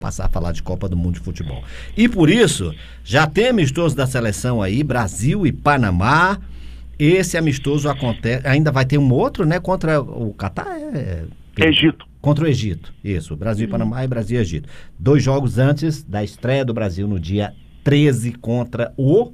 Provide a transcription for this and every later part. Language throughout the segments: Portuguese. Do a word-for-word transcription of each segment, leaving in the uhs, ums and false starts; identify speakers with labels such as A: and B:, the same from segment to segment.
A: passar a falar de Copa do Mundo de Futebol. E por isso, já tem amistoso da seleção aí, Brasil e Panamá. Esse amistoso acontece, ainda vai ter um outro, né, contra o Catar, é...
B: Egito.
A: Contra o Egito, isso, Brasil e Panamá e Brasil e Egito. Dois jogos antes da estreia do Brasil no dia treze contra o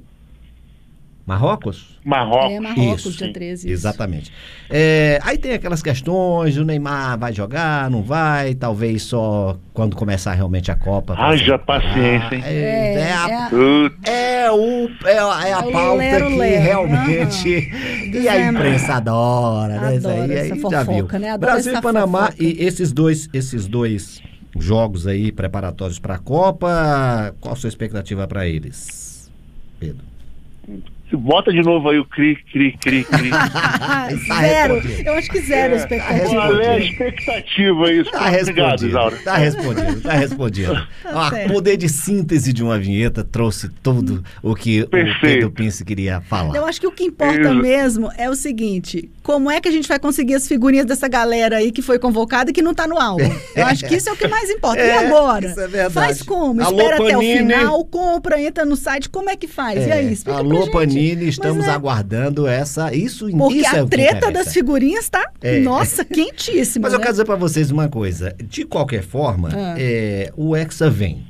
A: Marrocos?
B: Marrocos.
C: É, Marrocos,
A: Isso,
C: dia treze. Isso.
A: Exatamente. É, aí tem aquelas questões, o Neymar vai jogar, não vai, talvez só quando começar realmente a Copa.
B: Haja paciência, hein?
A: É, é, a,
C: é a-
A: é, o, é, a- é a
C: É o
A: pauta
C: lero,
A: que
C: lero.
A: realmente...
C: Aham.
A: E a imprensa adora, né? Isso
C: Adora
A: aí,
C: essa
A: aí já viu.
C: fofoca, né? Adora
A: Brasil
C: essa
A: e Panamá,
C: fofoca.
A: e esses dois, esses dois jogos aí preparatórios para a Copa, qual a sua expectativa para eles, Pedro?
B: Bota de novo aí o cri, cri, cri, cri.
C: Ah,
A: Tá
C: zero.
A: respondido.
C: Eu acho que zero
B: É,
C: expectativa.
B: Qual é a expectativa aí?
A: Tá
B: Obrigado,
A: respondido,
B: Isaura.
A: tá respondido, tá respondido.
C: Tá
A: O
C: certo.
A: poder de síntese de uma vinheta trouxe tudo o que o
B: Perfeito.
A: Pedro Pince queria falar.
C: Eu acho que o que importa
B: Isso.
C: mesmo é o seguinte: como é que a gente vai conseguir as figurinhas dessa galera aí que foi convocada e que não tá no álbum? Eu acho que isso é o que mais importa.
A: É,
C: e agora?
A: isso é verdade.
C: Faz como?
A: Alô,
C: Espera até o
A: Panini.
C: final, compra, entra no site, como é que faz? E aí, explica pra
A: Alô,
C: gente.
A: Panini, estamos
C: Mas é-
A: aguardando essa... Isso,
C: Porque
A: isso é
C: a
A: o que
C: treta
A: interessa.
C: das figurinhas tá,
A: É.
C: nossa, quentíssima.
A: Mas eu
C: né?
A: quero dizer pra vocês uma coisa. De qualquer forma,
C: Ah.
A: é, o Hexa vem.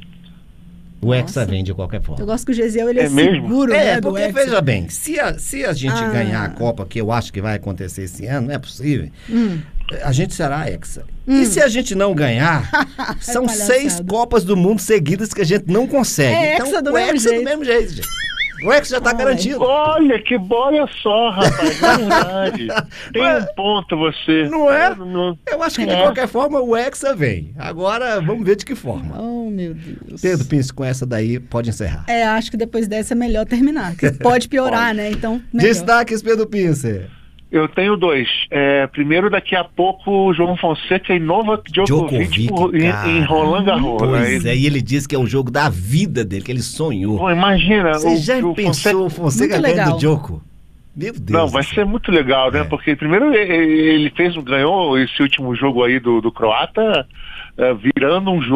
A: O
C: Nossa.
A: Hexa vem de qualquer forma.
C: Eu gosto que o Gesiel, ele é,
B: É mesmo?
C: seguro,
A: É,
C: né, do
A: porque
C: Hexa.
A: veja bem, se a, se a gente
C: Ah.
A: ganhar a Copa, que eu acho que vai acontecer esse ano, não é possível,
C: Hum.
A: a gente será Hexa.
C: Hum.
A: E se a gente não ganhar, são
C: palhaçada.
A: seis Copas do Mundo seguidas que a gente não consegue.
C: É
A: então,
C: Hexa do
A: o
C: mesmo
A: Hexa
C: jeito.
A: do mesmo jeito, gente. O Hexa já tá
C: Ai.
A: garantido.
B: Olha que olha só, rapaz, é verdade. Tem um ponto você.
A: Não é?
B: Não-
A: Eu acho que de
B: É.
A: qualquer forma o Hexa vem. Agora vamos ver de que forma.
C: Oh, meu Deus.
A: Pedro Pince, com essa daí, pode encerrar.
C: É, acho que depois dessa é melhor terminar. Que pode piorar, né? Então, melhor.
A: Destaques, Pedro Pince.
B: Eu tenho dois. É, primeiro, daqui a pouco, o João Fonseca e Novak Djokovic, por- em,
A: cara.
B: em Roland Garros.
A: Pois
B: né?
A: é, e ele disse que é o jogo da vida dele, que ele sonhou.
B: Pô, imagina.
A: Você
B: o,
A: já
B: o
A: pensou o Fonseca
C: Muito
A: ganhando
C: legal.
A: do Djoko? Meu Deus.
B: Não,
A: do
B: vai
A: céu.
B: ser muito legal, né?
A: É.
B: Porque primeiro ele ele fez, ganhou esse último jogo aí do, do croata, eh, virando um jogo